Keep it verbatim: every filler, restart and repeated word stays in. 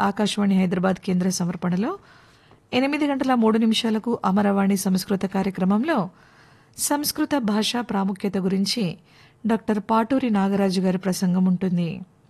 ఆకాశవాణి హైదరాబాద్ కేంద్ర సమర్పణలో ఎనిమిది గంటల మూడు నిమిషాలకు అమరవాణి సంస్కృత కార్యక్రమంలో సంస్కృత భాష ప్రాముఖ్యత గురించి డాక్టర్ పాటూరి నాగరాజు గారి ప్రసంగం ఉంటుంది.